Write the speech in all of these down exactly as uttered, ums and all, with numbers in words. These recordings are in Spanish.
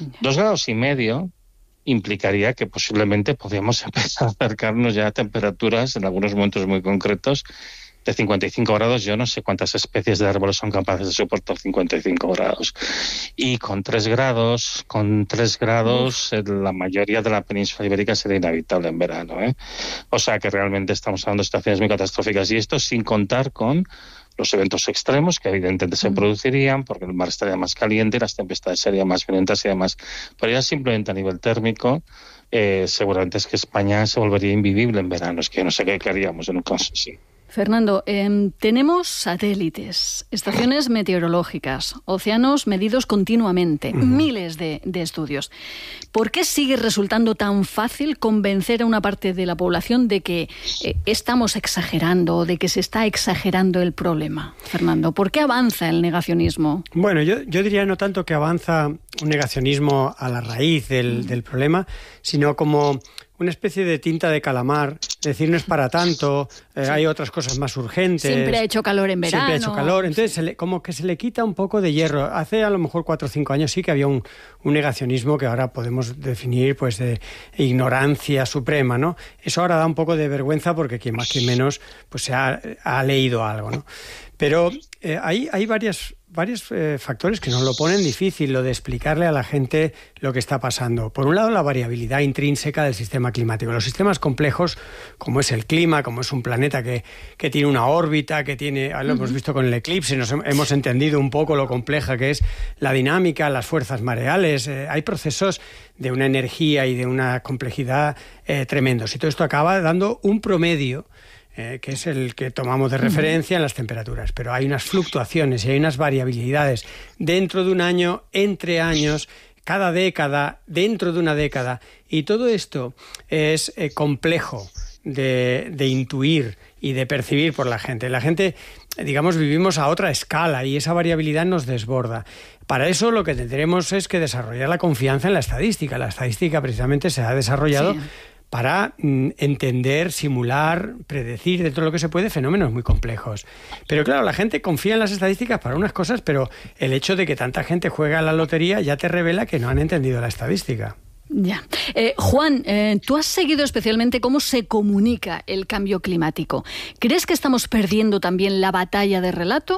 Dos grados y medio implicaría que posiblemente podríamos empezar a acercarnos ya a temperaturas en algunos momentos muy concretos de cincuenta y cinco grados. Yo no sé cuántas especies de árboles son capaces de soportar cincuenta y cinco grados. Y con tres grados, con tres grados, Uf. la mayoría de la península ibérica sería inhabitable en verano, ¿eh? O sea que realmente estamos hablando de situaciones muy catastróficas. Y esto sin contar con los eventos extremos que evidentemente se producirían porque el mar estaría más caliente, las tempestades serían más violentas y demás. Pero ya simplemente a nivel térmico, eh, seguramente es que España se volvería invivible en verano. Es que no sé qué haríamos en un caso así. Fernando, eh, tenemos satélites, estaciones meteorológicas, océanos medidos continuamente, uh-huh. miles de, de estudios. ¿Por qué sigue resultando tan fácil convencer a una parte de la población de que eh, estamos exagerando, de que se está exagerando el problema? Fernando, ¿por qué avanza el negacionismo? Bueno, yo, yo diría no tanto que avanza un negacionismo a la raíz del, uh-huh. del problema, sino como una especie de tinta de calamar, decir no es para tanto, eh, sí. hay otras cosas más urgentes. Siempre ha hecho calor en verano. Siempre ha hecho calor, entonces sí. se le, como que se le quita un poco de hierro. Hace a lo mejor cuatro o cinco años sí que había un, un negacionismo que ahora podemos definir pues de ignorancia suprema, ¿no? Eso ahora da un poco de vergüenza porque quien más que menos pues se ha, ha leído algo, ¿no? Pero eh, hay, hay varias... varios eh, factores que nos lo ponen difícil, lo de explicarle a la gente lo que está pasando. Por un lado, la variabilidad intrínseca del sistema climático. Los sistemas complejos, como es el clima, como es un planeta que, que tiene una órbita, que tiene, lo uh-huh. hemos visto con el eclipse, nos hemos entendido un poco lo compleja que es la dinámica, las fuerzas mareales. Eh, hay procesos de una energía y de una complejidad eh, tremendos. Y todo esto acaba dando un promedio Eh, que es el que tomamos de referencia en las temperaturas. Pero hay unas fluctuaciones y hay unas variabilidades dentro de un año, entre años, cada década, dentro de una década. Y todo esto es eh, complejo de, de intuir y de percibir por la gente. La gente, digamos, vivimos a otra escala y esa variabilidad nos desborda. Para eso lo que tendremos es que desarrollar la confianza en la estadística. La estadística precisamente se ha desarrollado sí. para mm, entender, simular, predecir dentro de lo que se puede fenómenos muy complejos. Pero claro, la gente confía en las estadísticas para unas cosas, pero el hecho de que tanta gente juega a la lotería ya te revela que no han entendido la estadística. Ya. Eh, Juan, eh, tú has seguido especialmente cómo se comunica el cambio climático. ¿Crees que estamos perdiendo también la batalla de relato?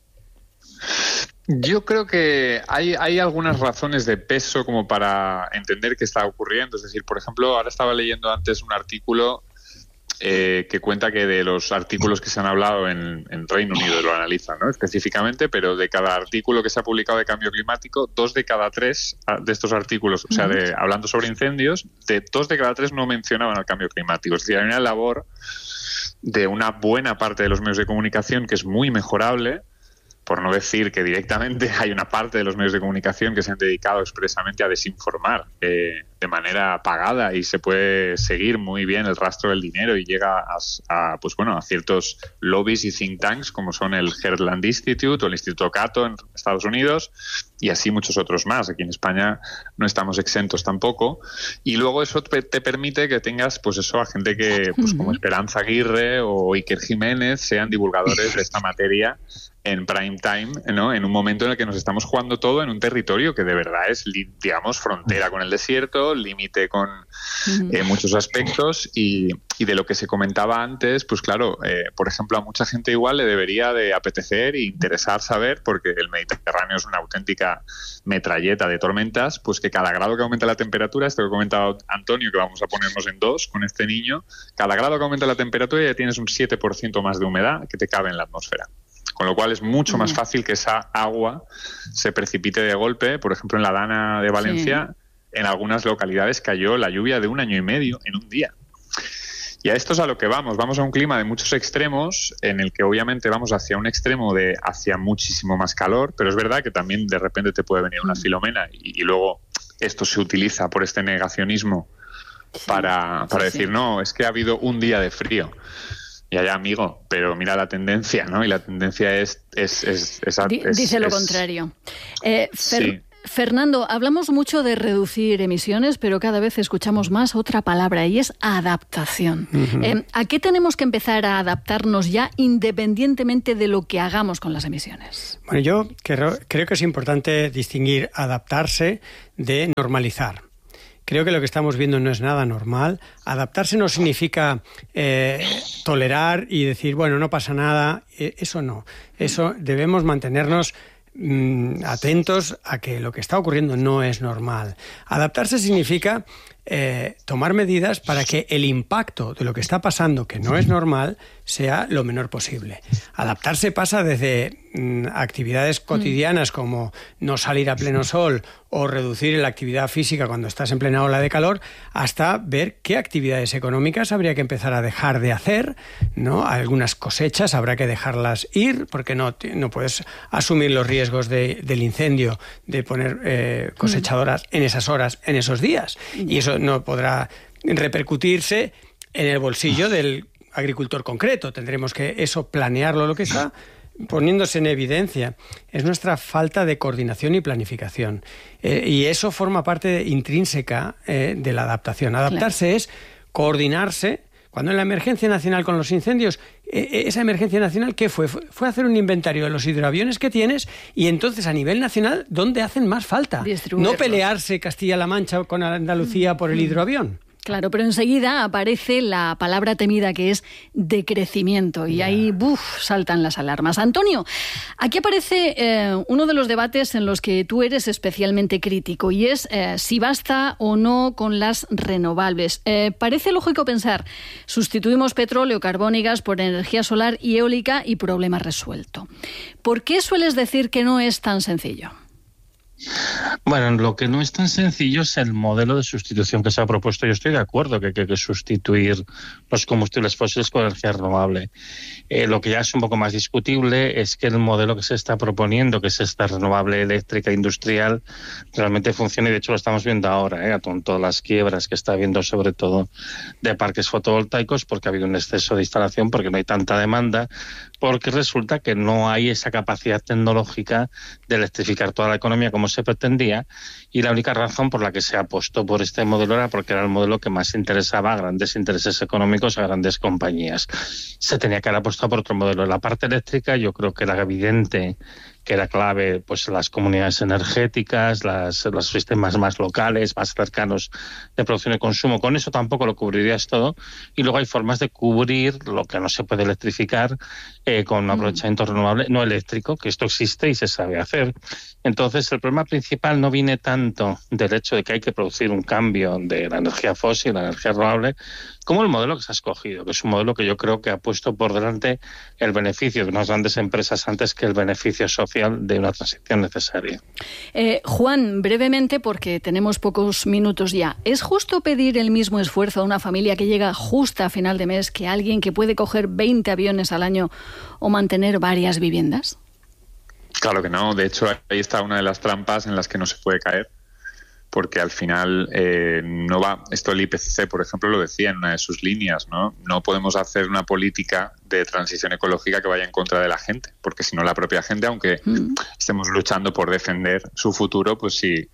Yo creo que hay, hay algunas razones de peso como para entender qué está ocurriendo. Es decir, por ejemplo, ahora estaba leyendo antes un artículo eh, que cuenta que de los artículos que se han hablado en, en Reino Unido, lo analizan, ¿no?, específicamente, pero de cada artículo que se ha publicado de cambio climático, dos de cada tres de estos artículos, o sea, de, hablando sobre incendios, de dos de cada tres no mencionaban el cambio climático. Es decir, hay una labor de una buena parte de los medios de comunicación que es muy mejorable, por no decir que directamente hay una parte de los medios de comunicación que se han dedicado expresamente a desinformar eh, de manera pagada, y se puede seguir muy bien el rastro del dinero y llega a, a, pues bueno, a ciertos lobbies y think tanks como son el Heartland Institute o el Instituto Cato en Estados Unidos, y así muchos otros más. Aquí en España no estamos exentos tampoco, y luego eso te, te permite que tengas pues eso a gente que pues como Esperanza Aguirre o Iker Jiménez sean divulgadores de esta materia en prime time, ¿no?, en un momento en el que nos estamos jugando todo en un territorio que de verdad es, digamos, frontera con el desierto, límite con eh, muchos aspectos, y, y de lo que se comentaba antes, pues claro, eh, por ejemplo, a mucha gente igual le debería de apetecer e interesar saber, porque el Mediterráneo es una auténtica metralleta de tormentas, pues que cada grado que aumenta la temperatura, esto que ha comentado Antonio, que vamos a ponernos en dos con este niño, cada grado que aumenta la temperatura ya tienes un siete por ciento más de humedad que te cabe en la atmósfera. Con lo cual es mucho más fácil que esa agua se precipite de golpe. Por ejemplo, en la Dana de Valencia, sí, en algunas localidades cayó la lluvia de un año y medio en un día. Y a esto es a lo que vamos. Vamos a un clima de muchos extremos, en el que obviamente vamos hacia un extremo de hacia muchísimo más calor, pero es verdad que también de repente te puede venir una Filomena y, y luego esto se utiliza por este negacionismo para, para decir, no, es que ha habido un día de frío. Ya, ya, amigo, pero mira la tendencia, ¿no? Y la tendencia es... es, es, es, es Dice lo es, contrario. Eh, Fer, sí. Fernando, hablamos mucho de reducir emisiones, pero cada vez escuchamos más otra palabra y es adaptación. Uh-huh. Eh, ¿A qué tenemos que empezar a adaptarnos ya independientemente de lo que hagamos con las emisiones? Bueno, yo creo, creo que es importante distinguir adaptarse de normalizar. Creo que lo que estamos viendo no es nada normal. Adaptarse no significa eh, tolerar y decir, bueno, no pasa nada. Eh, eso no. Eso debemos mantenernos mmm, atentos a que lo que está ocurriendo no es normal. Adaptarse significa eh, tomar medidas para que el impacto de lo que está pasando, que no es normal, sea lo menor posible. Adaptarse pasa desde mmm, actividades cotidianas como no salir a pleno sol o reducir la actividad física cuando estás en plena ola de calor, hasta ver qué actividades económicas habría que empezar a dejar de hacer, ¿no? Algunas cosechas habrá que dejarlas ir porque no, no puedes asumir los riesgos de, del incendio, de poner eh, cosechadoras en esas horas, en esos días. Y eso no podrá repercutirse en el bolsillo del agricultor concreto. Tendremos que eso planearlo, lo que está poniéndose en evidencia es nuestra falta de coordinación y planificación. Eh, y eso forma parte intrínseca eh, de la adaptación. Adaptarse claro. es coordinarse. Cuando en la emergencia nacional con los incendios, eh, esa emergencia nacional, ¿qué fue? fue? Fue hacer un inventario de los hidroaviones que tienes y entonces a nivel nacional, ¿dónde hacen más falta? No pelearse Castilla-La Mancha con Andalucía por el hidroavión. Claro, pero enseguida aparece la palabra temida que es decrecimiento y yeah. ahí buf, saltan las alarmas. Antonio, aquí aparece eh, uno de los debates en los que tú eres especialmente crítico y es eh, si basta o no con las renovables. Eh, parece lógico pensar, sustituimos petróleo, carbón y gas por energía solar y eólica y problema resuelto. ¿Por qué sueles decir que no es tan sencillo? Bueno, lo que no es tan sencillo es el modelo de sustitución que se ha propuesto. Yo estoy de acuerdo que hay que sustituir los combustibles fósiles con energía renovable. Eh, lo que ya es un poco más discutible es que el modelo que se está proponiendo, que es esta renovable eléctrica industrial, realmente funcione. Y de hecho lo estamos viendo ahora, ¿eh? con todas las quiebras que está habiendo, sobre todo de parques fotovoltaicos, porque ha habido un exceso de instalación, porque no hay tanta demanda, porque resulta que no hay esa capacidad tecnológica de electrificar toda la economía como se pretendía, y la única razón por la que se apostó por este modelo era porque era el modelo que más interesaba a grandes intereses económicos, a grandes compañías. Se tenía que haber apostado por otro modelo. La parte eléctrica yo creo que era evidente que era clave, pues las comunidades energéticas, las, los sistemas más locales, más cercanos de producción y consumo. Con eso tampoco lo cubrirías todo. Y luego hay formas de cubrir lo que no se puede electrificar eh, con un aprovechamiento renovable no eléctrico, que esto existe y se sabe hacer. Entonces, el problema principal no viene tanto del hecho de que hay que producir un cambio de la energía fósil, la energía renovable, como el modelo que se ha escogido, que es un modelo que yo creo que ha puesto por delante el beneficio de unas grandes empresas antes que el beneficio social de una transición necesaria. Eh, Juan, brevemente, porque tenemos pocos minutos ya, ¿es justo pedir el mismo esfuerzo a una familia que llega justa a final de mes que a alguien que puede coger veinte aviones al año o mantener varias viviendas? Claro que no. De hecho, ahí está una de las trampas en las que no se puede caer, porque al final eh, no va. Esto el I P C C, por ejemplo, lo decía en una de sus líneas, ¿no? No podemos hacer una política de transición ecológica que vaya en contra de la gente, porque si no la propia gente, aunque mm. estemos luchando por defender su futuro, pues si,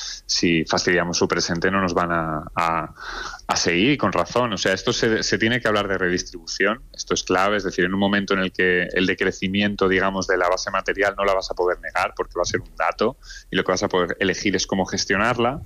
si fastidiamos su presente no nos van a, a, a seguir, y con razón. O sea, esto se, se tiene que hablar de redistribución, esto es clave, es decir, en un momento en el que el decrecimiento, digamos, de la base material no la vas a poder negar porque va a ser un dato y lo que vas a poder elegir es cómo gestionarla.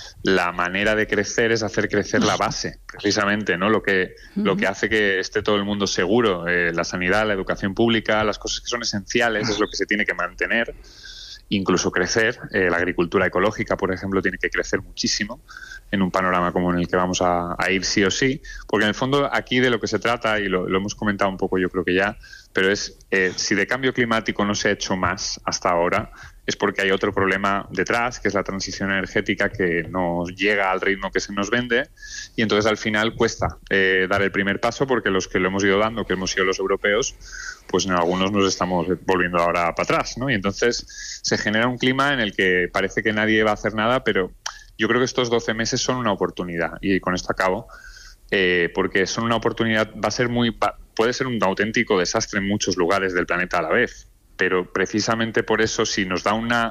La manera de crecer es hacer crecer la base, precisamente, ¿no? Lo que, uh-huh. lo que hace que esté todo el mundo seguro, eh, la sanidad, la educación pública, las cosas que son esenciales es lo que se tiene que mantener, incluso crecer. Eh, la agricultura ecológica, por ejemplo, tiene que crecer muchísimo en un panorama como en el que vamos a, a ir sí o sí, porque en el fondo aquí de lo que se trata, y lo, lo hemos comentado un poco yo creo que ya, pero es eh, si de cambio climático no se ha hecho más hasta ahora, es porque hay otro problema detrás, que es la transición energética, que no llega al ritmo que se nos vende, y entonces al final cuesta eh, dar el primer paso, porque los que lo hemos ido dando, que hemos sido los europeos, pues en algunos nos estamos volviendo ahora para atrás, ¿no? Y entonces se genera un clima en el que parece que nadie va a hacer nada, pero yo creo que estos doce meses son una oportunidad, y con esto acabo, eh, porque son una oportunidad, va a ser muy, va, puede ser un auténtico desastre en muchos lugares del planeta a la vez, pero precisamente por eso, si nos da una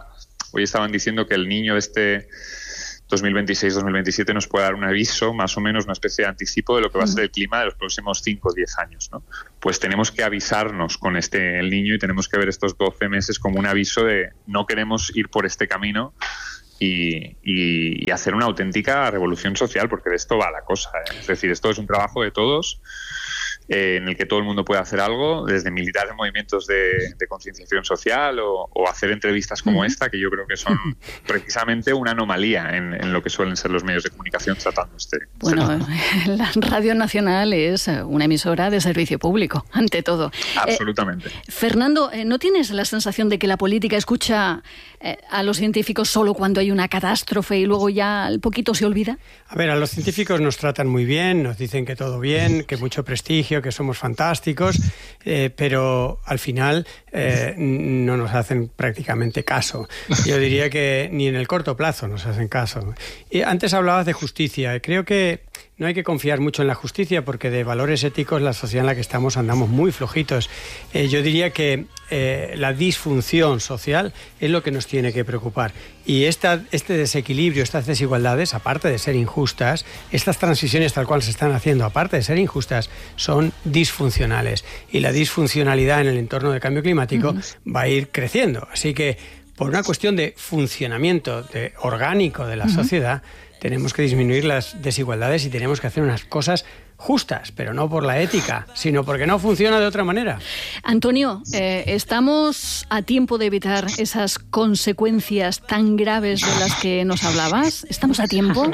hoy estaban diciendo que el niño de este dos mil veintiséis dos mil veintisiete nos puede dar un aviso, más o menos una especie de anticipo de lo que va a ser el clima de los próximos cinco o diez años, ¿no? Pues tenemos que avisarnos con este el niño y tenemos que ver estos doce meses como un aviso de no queremos ir por este camino y, y, y hacer una auténtica revolución social, porque de esto va la cosa, ¿eh? Es decir, esto es un trabajo de todos, Eh, en el que todo el mundo puede hacer algo, desde militar en movimientos de, de concienciación social o, o hacer entrevistas como uh-huh. esta, que yo creo que son precisamente una anomalía en, en lo que suelen ser los medios de comunicación tratando este Bueno, tema. La Radio Nacional es una emisora de servicio público, ante todo. Absolutamente. Eh, Fernando, ¿no tienes la sensación de que la política escucha eh, a los científicos solo cuando hay una catástrofe y luego ya al poquito se olvida? A ver, a los científicos nos tratan muy bien, nos dicen que todo bien, que mucho prestigio, que somos fantásticos, eh, pero al final eh, no nos hacen prácticamente caso. Yo diría que ni en el corto plazo nos hacen caso. Y antes hablabas de justicia. Creo que no hay que confiar mucho en la justicia porque de valores éticos la sociedad en la que estamos andamos muy flojitos. Eh, yo diría que eh, la disfunción social es lo que nos tiene que preocupar. Y esta, este desequilibrio, estas desigualdades, aparte de ser injustas, estas transiciones tal cual se están haciendo, aparte de ser injustas, son disfuncionales. Y la disfuncionalidad en el entorno del cambio climático uh-huh. va a ir creciendo. Así que, por una cuestión de funcionamiento de, orgánico de la uh-huh. sociedad, tenemos que disminuir las desigualdades y tenemos que hacer unas cosas justas, pero no por la ética, sino porque no funciona de otra manera. Antonio, eh, ¿estamos a tiempo de evitar esas consecuencias tan graves de las que nos hablabas? ¿Estamos a tiempo?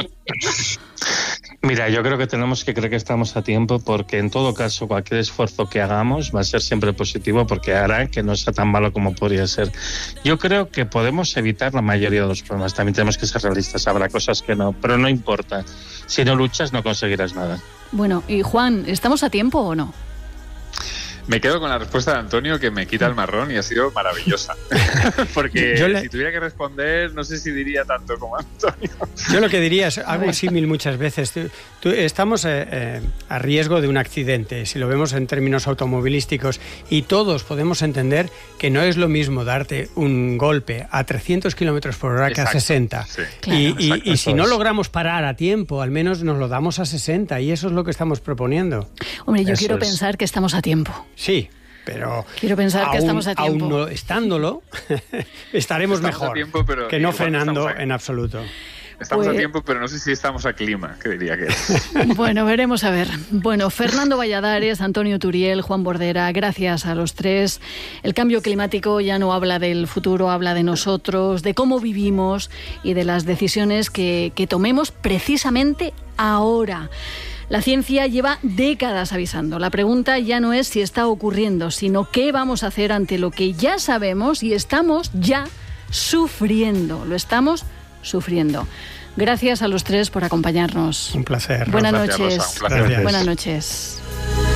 Mira, yo creo que tenemos que creer que estamos a tiempo porque en todo caso cualquier esfuerzo que hagamos va a ser siempre positivo porque hará que no sea tan malo como podría ser. Yo creo que podemos evitar la mayoría de los problemas. También tenemos que ser realistas. Habrá cosas que no, pero no importa. Si no luchas no conseguirás nada. Bueno, y Juan, ¿estamos a tiempo o no? Me quedo con la respuesta de Antonio, que me quita el marrón y ha sido maravillosa. Porque le... si tuviera que responder, no sé si diría tanto como Antonio. Yo lo que diría es algo símil muchas veces. Tú, tú, estamos eh, eh, a riesgo de un accidente, si lo vemos en términos automovilísticos, y todos podemos entender que no es lo mismo darte un golpe a trescientos kilómetros por hora que a sesenta. Sí. Claro. Y, y, Exacto, y si no logramos parar a tiempo, al menos nos lo damos a sesenta, y eso es lo que estamos proponiendo. Hombre, yo eso quiero es. pensar que estamos a tiempo. Sí, pero quiero pensar aún, que estamos a tiempo. Aún no estándolo, estaremos estamos mejor tiempo, pero que no frenando a... en absoluto. Estamos pues... a tiempo, pero no sé si estamos a clima, que diría que Bueno, veremos a ver. Bueno, Fernando Valladares, Antonio Turiel, Juan Bordera, gracias a los tres. El cambio climático ya no habla del futuro, habla de nosotros, de cómo vivimos y de las decisiones que, que tomemos precisamente ahora. La ciencia lleva décadas avisando. La pregunta ya no es si está ocurriendo, sino qué vamos a hacer ante lo que ya sabemos y estamos ya sufriendo. Lo estamos sufriendo. Gracias a los tres por acompañarnos. Un placer. Buenas Gracias, noches. Rosa, un placer. Gracias. Buenas noches.